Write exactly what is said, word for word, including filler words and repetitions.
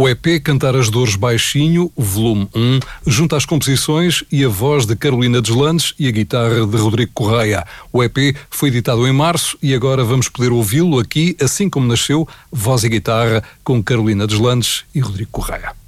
O E P Cantar as Dores Baixinho, volume um, junta as composições e a voz de Carolina Deslandes e a guitarra de Rodrigo Correia. O E P foi editado em março e agora vamos poder ouvi-lo aqui, assim como nasceu, voz e guitarra, com Carolina Deslandes e Rodrigo Correia.